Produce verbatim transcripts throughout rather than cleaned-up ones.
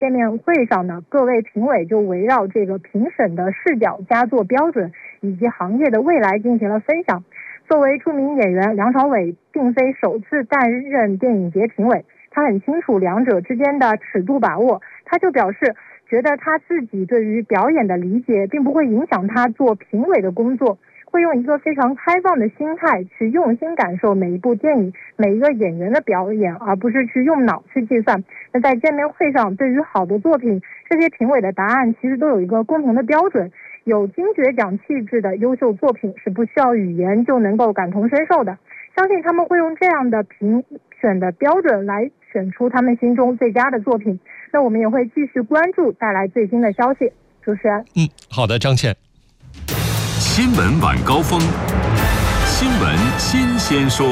见面会上呢，各位评委就围绕这个评审的视角、佳作标准以及行业的未来进行了分享。作为著名演员，梁朝伟并非首次担任电影节评委，他很清楚两者之间的尺度把握。他就表示，觉得他自己对于表演的理解并不会影响他做评委的工作，会用一个非常开放的心态去用心感受每一部电影、每一个演员的表演，而不是去用脑去计算。那在见面会上，对于好的作品，这些评委的答案其实都有一个共同的标准。有金爵奖气质的优秀作品是不需要语言就能够感同身受的，相信他们会用这样的评选的标准来选出他们心中最佳的作品。那我们也会继续关注，带来最新的消息。主持人， 嗯，好的，张倩。 新闻晚高峰，新闻新鲜说。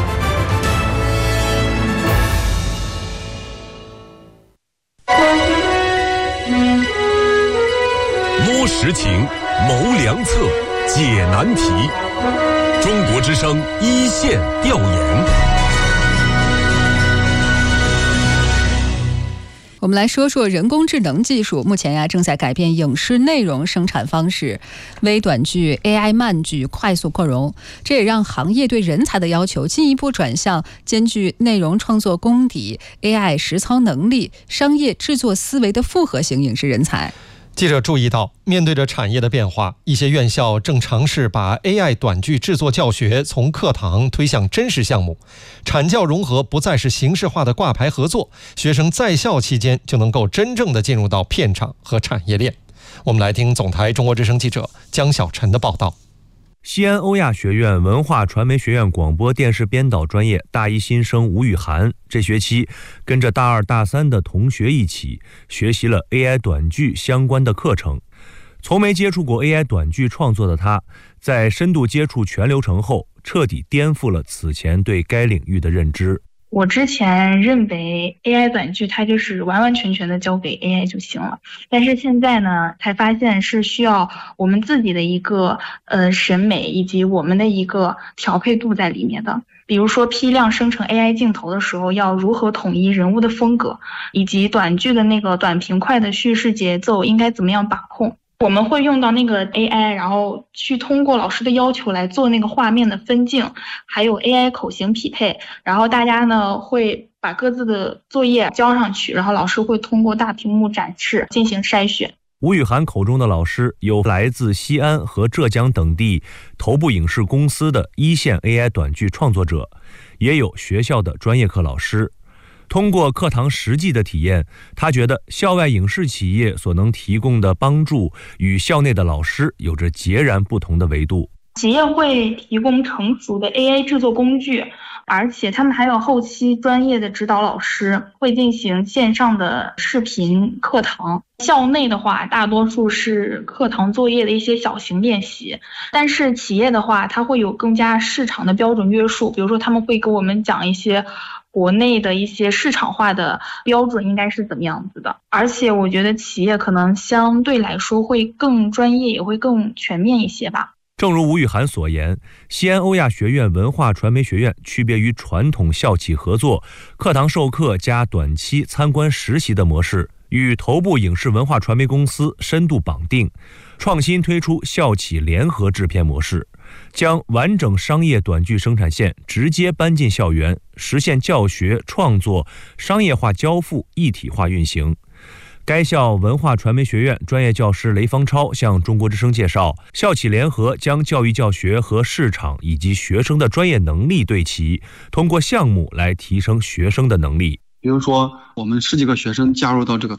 摸实情，谋良策，解难题。中国之声一线调研。 我们来说说人工智能技术，目前呀正在改变影视内容生产方式，微短剧、A I 慢剧快速扩容，这也让行业对人才的要求进一步转向兼具内容创作功底、A I 实操能力、商业制作思维的复合型影视人才。 记者注意到，面对着产业的变化，一些院校正尝试把 A I 短剧制作教学从课堂推向真实项目，产教融合不再是形式化的挂牌合作，学生在校期间就能够真正的进入到片场和产业链。我们来听总台中国之声记者江小晨的报道。 西安欧亚学院文化传媒学院广播电视编导专业大一新生吴雨涵，这学期跟着大二大三的同学一起学习了 A I 短剧相关的课程。从没接触过 A I 短剧创作的他，在深度接触全流程后，彻底颠覆了此前对该领域的认知。 我之前认为 A I 短剧它就是完完全全的交给 A I 就行了，但是现在呢，才发现是需要我们自己的一个呃审美以及我们的一个调配度在里面的。比如说批量生成 A I 镜头的时候，要如何统一人物的风格，以及短剧的那个短平快的叙事节奏应该怎么样把控。我们会用到那个 A I， 然后去通过老师的要求来做那个画面的分镜，还有 A I 口型匹配，然后大家呢会把各自的作业交上去，然后老师会通过大屏幕展示进行筛选。 吴雨涵口中的老师有来自西安和浙江等地头部影视公司的一线 A I 短剧创作者，也有学校的专业课老师。通过课堂实际的体验，他觉得校外影视企业所能提供的帮助与校内的老师有着截然不同的维度。 企业会提供成熟的 A I 制作工具，而且他们还有后期专业的指导老师，会进行线上的视频课堂。校内的话，大多数是课堂作业的一些小型练习，但是企业的话，它会有更加市场的标准约束，比如说他们会给我们讲一些国内的一些市场化的标准应该是怎么样子的，而且我觉得企业可能相对来说会更专业，也会更全面一些吧。 正如吴雨涵所言，西安欧亚学院文化传媒学院区别于传统校企合作、课堂授课加短期参观实习的模式，与头部影视文化传媒公司深度绑定，创新推出校企联合制片模式，将完整商业短剧生产线直接搬进校园，实现教学、创作、商业化交付一体化运行。该校文化传媒学院专业教师雷方超向中国之声介绍，校企联合将教育教学和市场以及学生的专业能力对齐，通过项目来提升学生的能力。 比如说我们十几个学生加入到这个